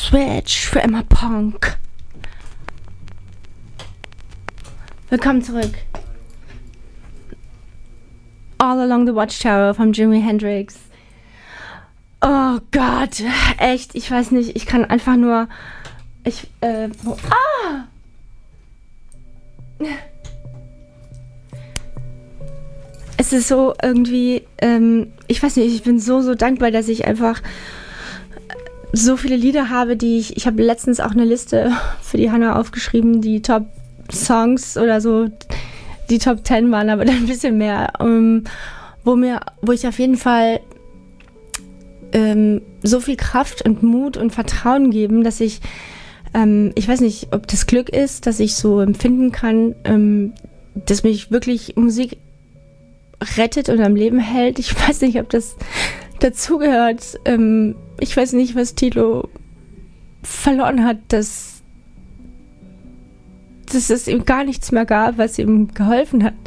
Switch für immer Punk. Willkommen zurück. All Along the Watchtower von Jimi Hendrix. Oh Gott, echt, ich weiß nicht, ich kann einfach nur... Es ist so irgendwie, ich weiß nicht, ich bin so dankbar, dass ich einfach so viele Lieder habe, die ich habe letztens auch eine Liste für die Hannah aufgeschrieben, die Top-Songs oder so, die Top 10 waren, aber dann ein bisschen mehr, wo ich auf jeden Fall so viel Kraft und Mut und Vertrauen geben, dass ich weiß nicht, ob das Glück ist, dass ich so empfinden kann, dass mich wirklich Musik rettet und am Leben hält. Ich weiß nicht, ob das dazugehört. Ich weiß nicht, was Tilo verloren hat, dass es ihm gar nichts mehr gab, was ihm geholfen hat.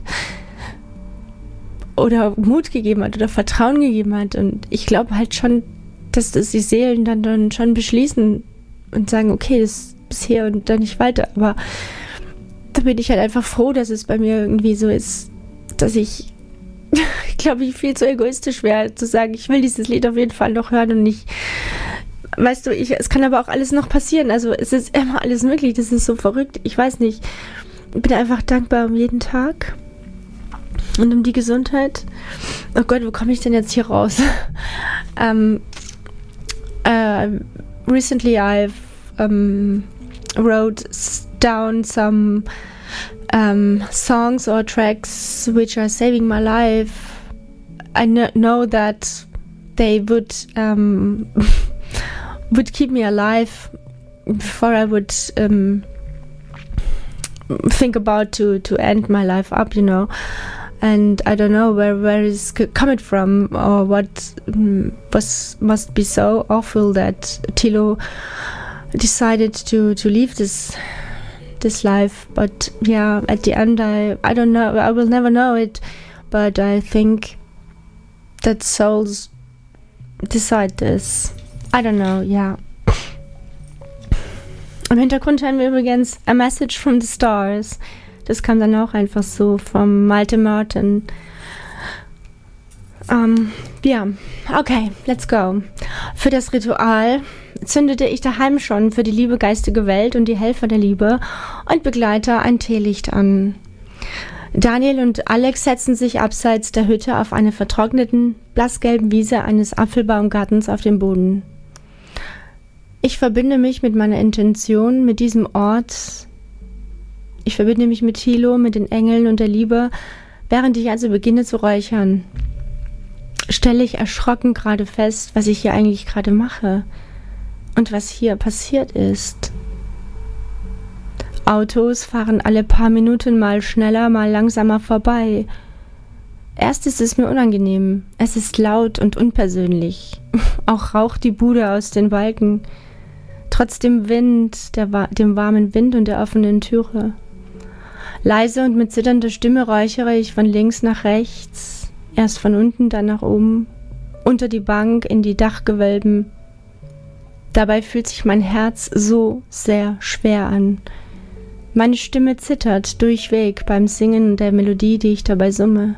Oder Mut gegeben hat oder Vertrauen gegeben hat. Und ich glaube halt schon, dass das die Seelen dann schon beschließen und sagen, okay, das ist bisher und dann nicht weiter. Aber da bin ich halt einfach froh, dass es bei mir irgendwie so ist, dass ich glaube ich, viel zu egoistisch wäre, zu sagen, ich will dieses Lied auf jeden Fall noch hören und nicht, weißt du, es kann aber auch alles noch passieren, also es ist immer alles möglich, das ist so verrückt, ich weiß nicht, ich bin einfach dankbar um jeden Tag und um die Gesundheit. Oh Gott, wo komme ich denn jetzt hier raus? Recently I've wrote down some songs or tracks which are saving my life. I know that they would keep me alive before I would think about to end my life up, you know. And I don't know where it's coming from or what must be so awful that Tilo decided to leave this life, but yeah, at the end I don't know, I will never know it, but I think that souls decide this. I don't know, yeah. Im Hintergrund hören wir übrigens A Message from the Stars. Das kam dann auch einfach so vom Malte Martin. Ja, okay, let's go. Für das Ritual zündete ich daheim schon für die liebe geistige Welt und die Helfer der Liebe und Begleiter ein Teelicht an. Daniel und Alex setzten sich abseits der Hütte auf eine vertrockneten, blassgelben Wiese eines Apfelbaumgartens auf dem Boden. Ich verbinde mich mit meiner Intention, mit diesem Ort. Ich verbinde mich mit Tilo, mit den Engeln und der Liebe, während ich also beginne zu räuchern. Stelle ich erschrocken gerade fest, was ich hier eigentlich gerade mache und was hier passiert ist. Autos fahren alle paar Minuten mal schneller, mal langsamer vorbei. Erst ist es mir unangenehm. Es ist laut und unpersönlich. Auch raucht die Bude aus den Balken. Trotz dem Wind, dem warmen Wind und der offenen Türe. Leise und mit zitternder Stimme räuchere ich von links nach rechts. Erst von unten, dann nach oben, unter die Bank, in die Dachgewölben. Dabei fühlt sich mein Herz so sehr schwer an. Meine Stimme zittert durchweg beim Singen der Melodie, die ich dabei summe.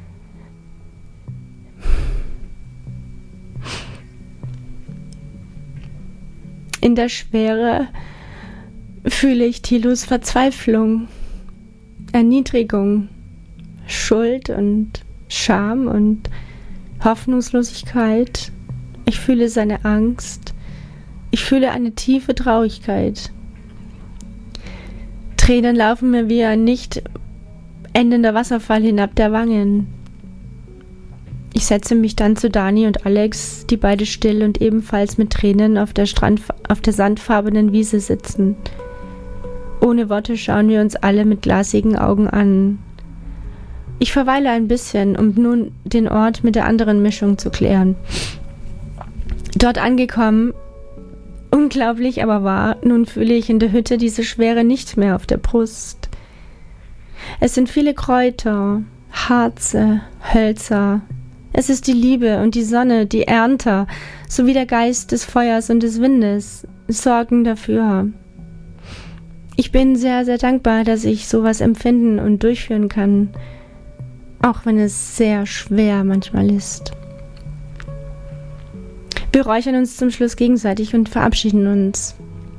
In der Schwere fühle ich Tilos Verzweiflung, Erniedrigung, Schuld und Scham und Hoffnungslosigkeit. Ich fühle seine Angst. Ich fühle eine tiefe Traurigkeit. Tränen laufen mir wie ein nicht endender Wasserfall hinab der Wangen. Ich setze mich dann zu Dani und Alex, die beide still und ebenfalls mit Tränen auf der sandfarbenen Wiese sitzen. Ohne Worte schauen wir uns alle mit glasigen Augen an. Ich verweile ein bisschen, um nun den Ort mit der anderen Mischung zu klären. Dort angekommen, unglaublich aber wahr, nun fühle ich in der Hütte diese Schwere nicht mehr auf der Brust. Es sind viele Kräuter, Harze, Hölzer. Es ist die Liebe und die Sonne, die Ernter, sowie der Geist des Feuers und des Windes. sorgen dafür. Ich bin sehr, sehr dankbar, dass ich sowas empfinden und durchführen kann, auch wenn es sehr schwer manchmal ist. Wir räuchern uns zum Schluss gegenseitig und verabschieden uns.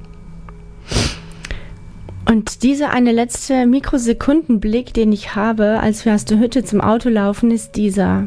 Und dieser eine letzte Mikrosekundenblick, den ich habe, als wir aus der Hütte zum Auto laufen, ist dieser.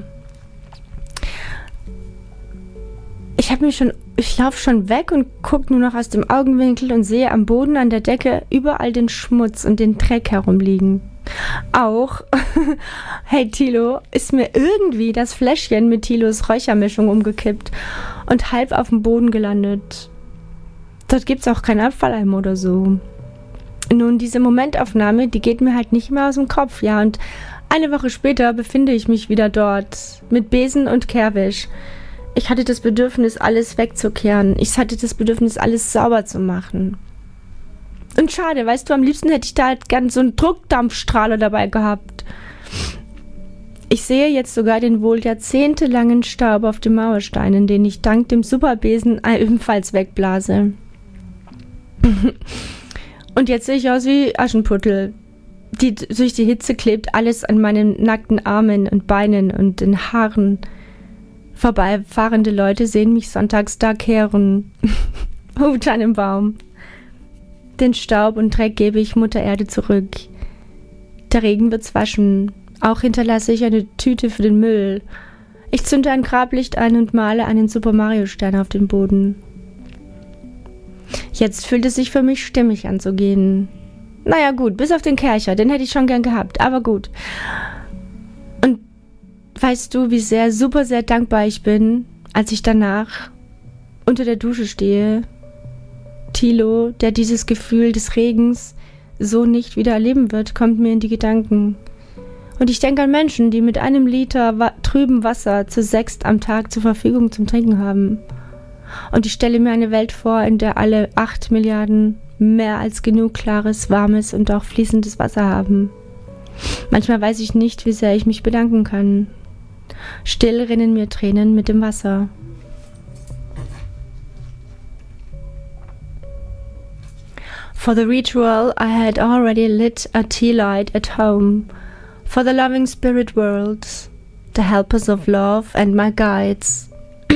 Ich laufe schon weg und gucke nur noch aus dem Augenwinkel und sehe am Boden, an der Decke überall den Schmutz und den Dreck herumliegen. Auch, hey Thilo, ist mir irgendwie das Fläschchen mit Thilos Räuchermischung umgekippt und halb auf dem Boden gelandet. Dort gibt's auch keinen Abfalleimer oder so. Nun, diese Momentaufnahme, die geht mir halt nicht mehr aus dem Kopf, ja, und eine Woche später befinde ich mich wieder dort, mit Besen und Kehrwisch. Ich hatte das Bedürfnis, alles wegzukehren. Ich hatte das Bedürfnis, alles sauber zu machen. Und schade, weißt du, am liebsten hätte ich da halt gern so einen Druckdampfstrahler dabei gehabt. Ich sehe jetzt sogar den wohl jahrzehntelangen Staub auf den Mauersteinen, den ich dank dem Superbesen ebenfalls wegblase. Und jetzt sehe ich aus wie Aschenputtel. Durch die Hitze klebt alles an meinen nackten Armen und Beinen und den Haaren. Vorbeifahrende Leute sehen mich sonntags da kehren. Oh, Tannenbaum. Den Staub und Dreck gebe ich Mutter Erde zurück. Der Regen wird's waschen. Auch hinterlasse ich eine Tüte für den Müll. Ich zünde ein Grablicht ein und male einen Super Mario Stern auf den Boden. Jetzt fühlt es sich für mich stimmig an zu gehen. Naja gut, bis auf den Kercher, den hätte ich schon gern gehabt, aber gut. Und weißt du, wie sehr dankbar ich bin, als ich danach unter der Dusche stehe? Thilo, der dieses Gefühl des Regens so nicht wieder erleben wird, kommt mir in die Gedanken. Und ich denke an Menschen, die mit 1 Liter trüben Wasser zu 6 am Tag zur Verfügung zum Trinken haben. Und ich stelle mir eine Welt vor, in der alle 8 Milliarden mehr als genug klares, warmes und auch fließendes Wasser haben. Manchmal weiß ich nicht, wie sehr ich mich bedanken kann. Still rinnen mir Tränen mit dem Wasser. For the ritual, I had already lit a tea light at home. For the loving spirit worlds, the helpers of love and my guides.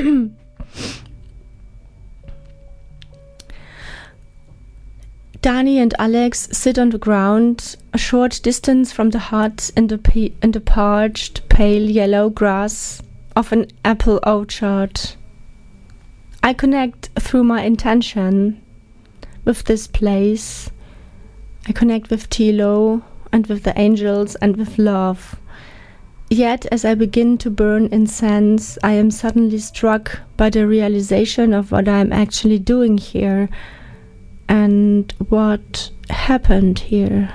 Dani and Alex sit on the ground, a short distance from the hut in the parched, pale yellow grass of an apple orchard. I connect through my intention with this place. I connect with Thilo and with the angels and with love. Yet, as I begin to burn incense, I am suddenly struck by the realization of what I am actually doing here and what happened here.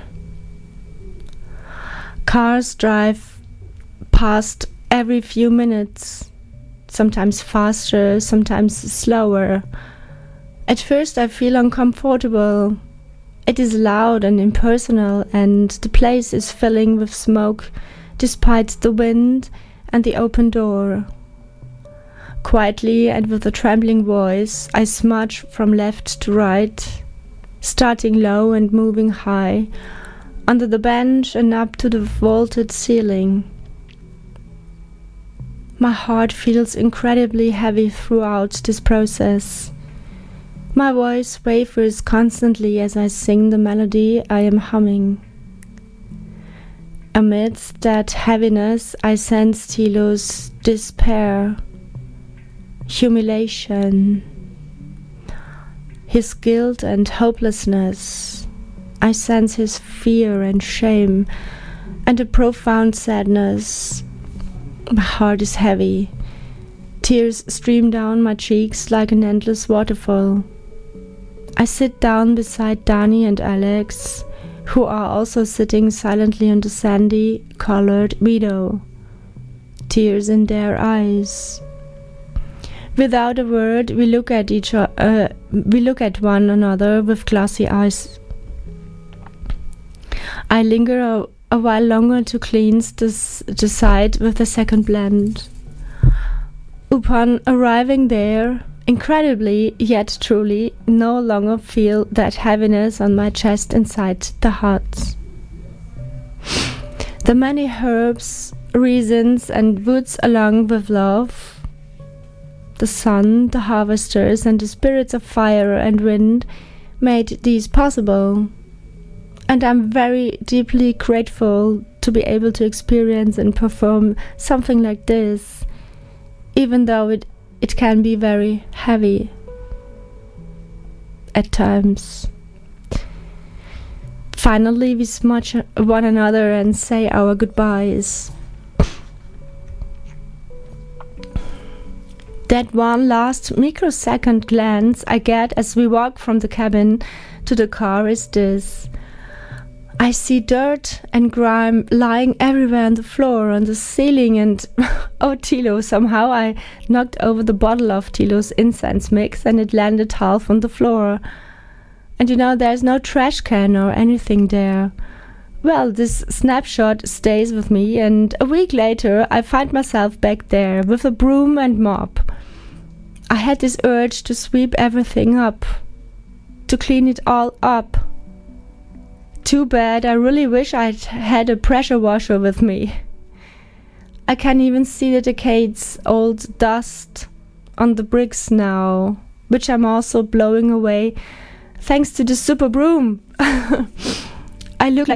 Cars drive past every few minutes, sometimes faster, sometimes slower. At first I feel uncomfortable. It is loud and impersonal, and the place is filling with smoke despite the wind and the open door. Quietly and with a trembling voice, I smudge from left to right, starting low and moving high, under the bench and up to the vaulted ceiling. My heart feels incredibly heavy throughout this process. My voice wavers constantly as I sing the melody I am humming. Amidst that heaviness, I sense Thilo's despair, humiliation, his guilt and hopelessness. I sense his fear and shame and a profound sadness. My heart is heavy. Tears stream down my cheeks like an endless waterfall. I sit down beside Dani and Alex, who are also sitting silently on the sandy, colored meadow, tears in their eyes. Without a word, we look at one another with glassy eyes. I linger a while longer to cleanse the side with the second blend. Upon arriving there, incredibly, yet truly, no longer feel that heaviness on my chest inside the hut. The many herbs, reasons, and woods along with love, the sun, the harvesters, and the spirits of fire and wind made these possible. And I'm very deeply grateful to be able to experience and perform something like this, even though it can be very heavy at times. Finally, we smudge one another and say our goodbyes. That one last microsecond glance I get as we walk from the cabin to the car is this. I see dirt and grime lying everywhere on the floor, on the ceiling, and oh, Thilo, somehow I knocked over the bottle of Thilo's incense mix and it landed half on the floor. And there's no trash can or anything there. Well, this snapshot stays with me, and a week later I find myself back there with a broom and mop. I had this urge to sweep everything up, to clean it all up. Too bad, I really wish I'd had a pressure washer with me. I can even see the decades-old dust on the bricks now, which I'm also blowing away thanks to the super broom. I look like